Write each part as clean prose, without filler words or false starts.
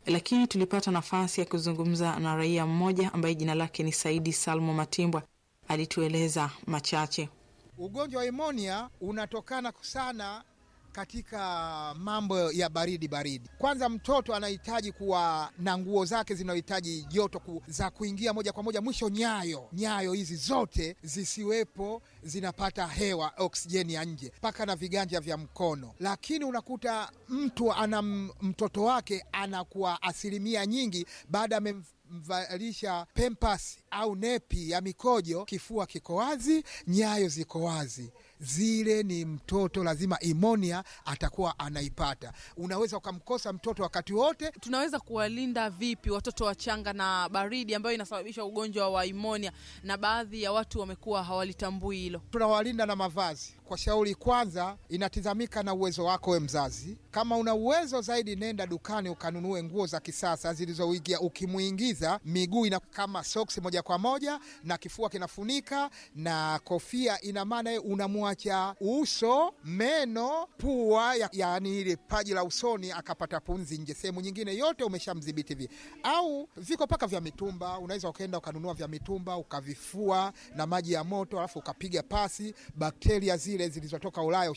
lakini tulipata nafasi ya kuzungumza na raia mmoja ambaye jina lake ni Saidi Salmo Matimbwa. Alitueleza machache. Ugonjwa wa pneumonia unatokana sana katika mambo ya baridi. Kwanza mtoto anahitaji kuwa na nguo zake zinazohitaji joto za kuingia moja kwa moja, mwisho nyayo hizi zote zisiwepo zinapata hewa oksijeni ya nje mpaka na viganja vya mkono. Lakini unakuta mtu ana mtoto wake anakuwa asilimia nyingi baada amemvalisha pempas au nepi ya mikojo, kifua kiko wazi, nyayo ziko wazi. Zile ni mtoto lazima pneumonia atakuwa anaipata. Unaweza ukamkosa mtoto wakati wote. Tunaweza kuwalinda vipi watoto wachanga na baridi ambayo inasababisha ugonjwa wa pneumonia, na baadhi ya watu wamekuwa hawalitambui hilo? Tunawalinda na mavazi. Kwa shauri kwanza inatizamika na uwezo wako we mzazi. Kama una uwezo zaidi, nenda dukani ukanunue nguo za kisasa zilizoingia. Ukimuingiza miguu ina kama socks moja kwa moja na kifua kinafunika na kofia, ina maana unamwacha uso, meno, pua, yaani ile paji la usoni akapata punzi nje. Sehemu nyingine yote umeshamdhibiti hivi. Au viko paka vya mitumba, unaweza ukaenda ukanunua vya mitumba ukavifua na maji ya moto, alafu ukapiga pasi. Bakteria zile zilizotoka Ulaya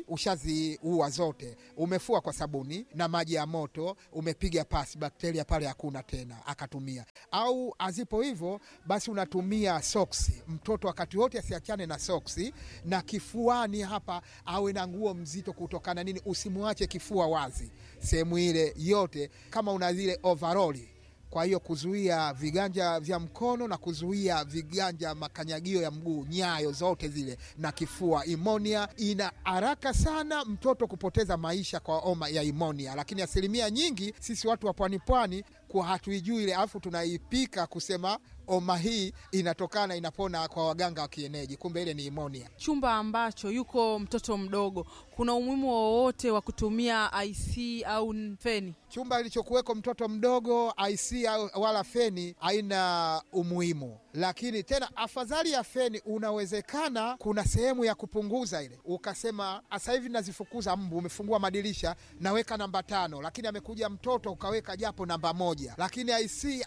ushaziua zote. Umefua kwa sabuni na maji ya moto, umepiga pasi, bakteria pale hakuna tena, akatumia. Au azipo hivyo, basi unatumia soksi. Mtoto wakati wote asiachane na soksi, na kifuani hapa awe na nguo mzito kutokana nini, usimuache kifua wazi sehemu ile yote, kama una zile overall. Kwa hiyo kuzuia viganja vya mkono na kuzuia viganja makanyagio ya mguu, nyayo zote zile na kifua. Pneumonia ina haraka sana mtoto kupoteza maisha kwa homa ya pneumonia, lakini asilimia nyingi sisi watu wa pwani kwa hatuijui ile, alafu tunaipika kusema homa hii inatokana inapona kwa waganga wa kienyeji, kumbe ile ni pneumonia. Chumba ambacho yuko mtoto mdogo, kuna umuhimu wowote wa kutumia IC au feni? Chumba ilichokuweko mtoto mdogo, IC wala feni haina umuhimu. Lakini tena afadhali ya feni, unawezekana kuna sehemu ya kupunguza ile, ukasema sasa hivi nazifukuza mbu, umefungua madirisha, naweka namba 5, lakini amekuja mtoto ukaweka japo namba 1. Lakini IC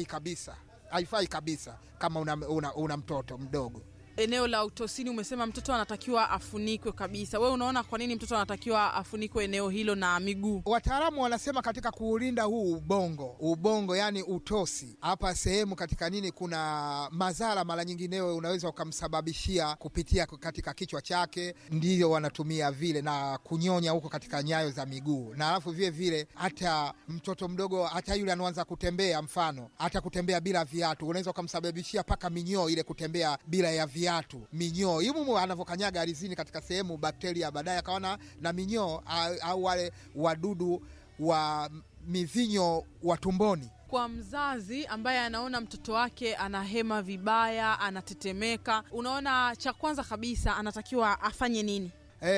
haifai kabisa kama una mtoto mdogo. Eneo la utosini umesema mtoto anatakiwa afunikwe kabisa. Wewe unaona kwa nini mtoto anatakiwa afunikwe eneo hilo na miguu? Wataalamu wanasema katika kuulinda huu ubongo yani utosi, hapa sehemu katika nini kuna madhara mara nyinginewe unaweza ukamsababishia kupitia katika kichwa chake, ndiyo wanatumia vile na kunyonya huko katika nyayo za miguu. Na alafu vile hata mtoto mdogo, hata yule anaanza kutembea, mfano hata kutembea bila viatu, unaweza ukamsababishia paka minyoo ile, kutembea bila ya viatu, minyoo. Hiyo anavokanyaga ardhini katika sehemu bakteria, baadaye akaona na minyoo au wale wadudu wa mivinyo wa tumboni. Kwa mzazi ambaye anaona mtoto wake anahema vibaya, anatetemeka, unaona cha kwanza kabisa anatakiwa afanye nini?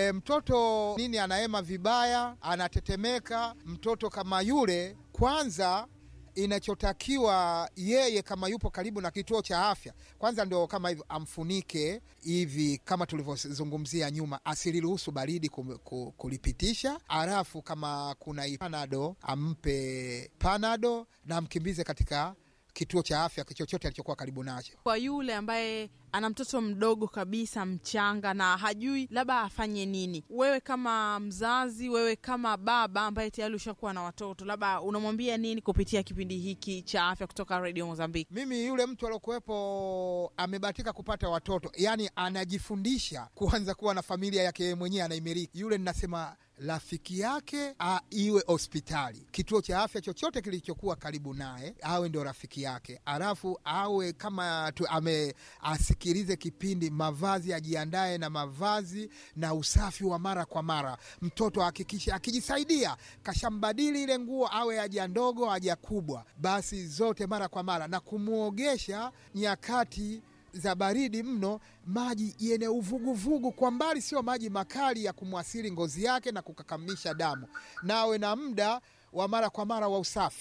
Mtoto nini anahema vibaya, anatetemeka, mtoto kama yule, kwanza inachotakiwa yeye kama yupo karibu na kituo cha afya, kwanza ndio kama hivyo amfunike hivi kama tulivyozungumzia nyuma, asiliruhusu baridi kulipitisha. Alafu kama kuna panado, ampe panado na amkimbize katika kituo cha afya chochote alichokuwa karibu nacho. Kwa yule ambaye ana mtoto mdogo kabisa, mchanga, na hajui labda afanye nini, wewe kama mzazi, wewe kama baba ambaye tayari ushakuwa na watoto, labda unamwambia nini kupitia kipindi hiki cha afya kutoka Radio Mozambique? Mimi yule mtu aliyokuwepo amebahatika kupata watoto, yani anajifundisha kuanza kuwa na familia yake mwenyewe anaimiliki, yule ninasema rafiki yake iwe hospitali, kituo cha afya chochote kilichokuwa karibu naye, awe ndio rafiki yake. Alafu awe kama asikilize kipindi, mavazi, ajiandae na mavazi na usafi wa mara kwa mara. Mtoto hakikisha akijisaidia kashambadili ile nguo, awe haja ndogo haja kubwa, basi zote mara kwa mara, na kumuogesha nyakati za baridi mno, maji yenye uvuguvugu kwa mbali, sio maji makali ya kumwasili ngozi yake na kukakamisha damu. Nawe na muda wa mara kwa mara wa usafi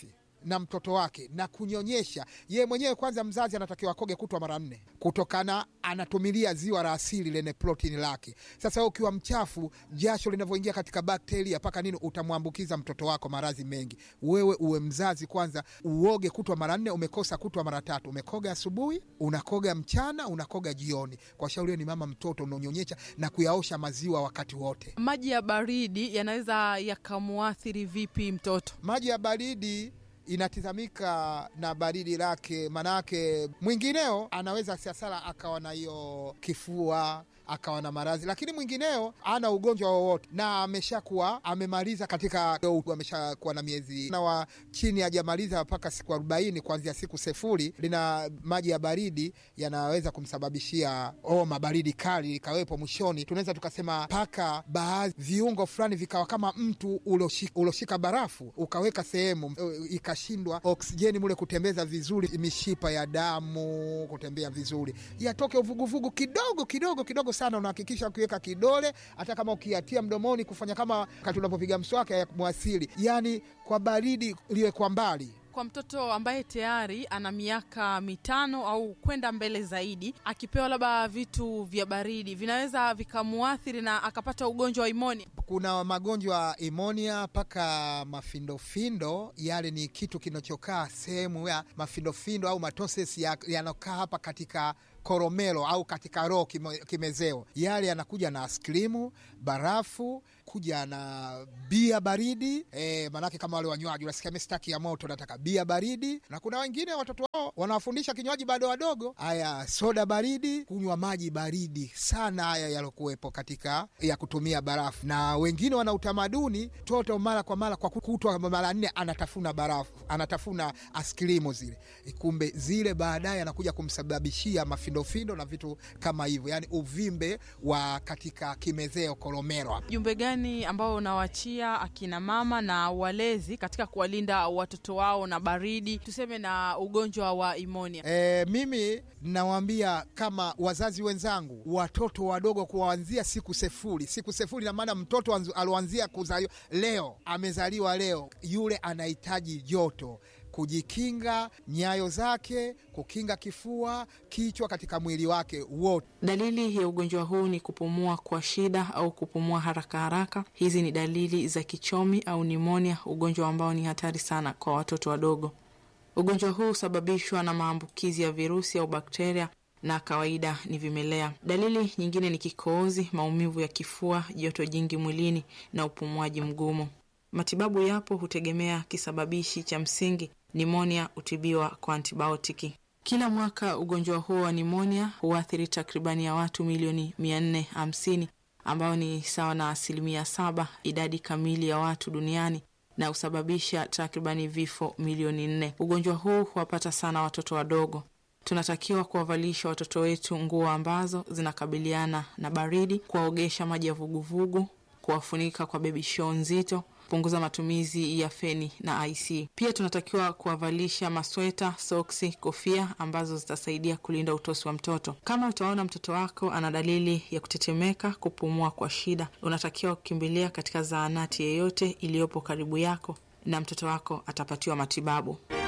na mtoto wake na kunyonyesha, ye mwenyewe kwanza mzazi anatakiwa akoge kutwa mara 4 kutokana anatumilia ziwa la asili lenye protini lake. Sasa wewe ukiwa mchafu, jasho linavyoingia katika bakteria paka nini, utamwambukiza mtoto wako maradhi mengi. Wewe uwe mzazi kwanza uoge kutwa mara 4, umekosa kutwa mara 3, umekoga asubuhi, unakoga mchana, unakoga jioni. Kwa shauri ni mama mtoto unaonyonyesha na kuyaosha maziwa wakati wote. Maji ya baridi yanaweza yakamuathiri vipi mtoto? Maji ya baridi inatizamika na baridi lake, manake mwingineo anaweza siasala akawa na hiyo kifua, akawa na maradhi, lakini mwingineo ana ugonjwa wowote na ameshakuwa amemaliza katika, ameshakuwa na miezi na wa chini hajamaliza mpaka siku 40 kuanzia siku 0, lina maji ya baridi yanaweza kumsababishia baridi kali ikawepo. Mwishoni tunaweza tukasema paka baadhi viungo fulani vikawa kama mtu uloshika barafu ukaweka sehemu ikashindwa oksijeni mule kutembeza vizuri, mishipa ya damu kutembea vizuri, yatoke uvuguvugu kidogo sana. Unahakikisha ukiweka kidole, hata kama ukiatia mdomoni, kufanya kama wakati unapopiga mswaki ya mwasili, yani kwa baridi liwe kwa mbali. Kwa mtoto ambaye tayari ana miaka 5 au kwenda mbele zaidi, akipewa labda vitu vya baridi vinaweza vikamuathiri na akapata ugonjwa wa imonia. Kuna magonjwa imonia paka mafindofindo, yale ni kitu kinachokaa sehemu ya mafindofindo au matoses yanokaa hapa katika koromelo au katika roho kimezeo, yale yanakuja na askrimu, barafu, kuja na bia baridi. Manake kama wale wanywaji unasikia mistaki ya moto nataka bia baridi, na kuna wengine watoto wao wanawafundisha kinywaji bado wadogo, haya soda baridi, kunywa maji baridi sana, haya yalokuwepo katika ya kutumia barafu. Na wengine wana utamaduni toto mara kwa mara kwa kutwa mara 4 anatafuna barafu, anatafuna askrimu zile, kumbe zile baadaye anakuja kumsababishia mafindofindo na vitu kama hivyo, yani uvimbe wa katika kimezeo koromero. Jumbe gani ambao unawachia akina mama na walezi katika kuwalinda watoto wao na baridi, tuseme na ugonjwa wa imonia? Mimi nawaambia kama wazazi wenzangu, watoto wadogo kuanzia siku 0 na maana mtoto aloanzia kuzaliwa leo, amezaliwa leo, yule anahitaji joto, kujikinga nyayo zake, kukinga kifua, kichwa katika mwili wake wote. Dalili ya ugonjwa huu ni kupumua kwa shida au kupumua haraka. Hizi ni dalili za kichomi au nimonia, ugonjwa ambao ni hatari sana kwa watoto wadogo. Ugonjwa huu husababishwa na maambukizi ya virusi au bakteria na kawaida ni vimelea. Dalili nyingine ni kikohozi, maumivu ya kifua, joto jingi mwilini na upumuaji mgumu. Matibabu yapo, hutegemea kisababishi cha msingi. Nimonia hutibiwa kwa antibiotiki. Kila mwaka ugonjwa huo wa nimonia huathiri takribani ya watu milioni 450, ambao ni sawa na 7% idadi kamili ya watu duniani, na husababisha takribani vifo milioni 4. Ugonjwa huu huwapata sana watoto wadogo. Tunatakiwa kuwavalisha watoto wetu nguo ambazo zinakabiliana na baridi, kuwaogesha maji ya vuguvugu, kuwafunika kwa baby show nzito, punguza matumizi ya feni na IC. Pia tunatakiwa kuwavalisha masweta, soksi, kofia ambazo zitasaidia kulinda utosi wa mtoto. Kama utaona mtoto wako ana dalili ya kutetemeka, kupumua kwa shida, unatakiwa kukimbilia katika zahanati yeyote iliyopo karibu yako na mtoto wako atapatiwa matibabu.